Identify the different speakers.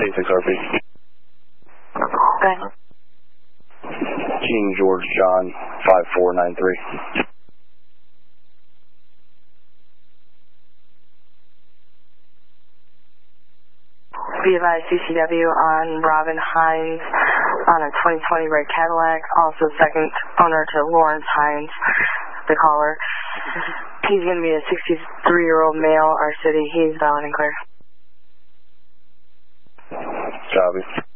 Speaker 1: 86 RP.
Speaker 2: Okay.
Speaker 1: King George John 5493.
Speaker 2: Be advised, CCW on Robin Hines on a 2020 red Cadillac, also second owner to Lawrence Hines, the caller. He's going to be a 63-year-old male, our city. He's valid and clear.
Speaker 1: Copy.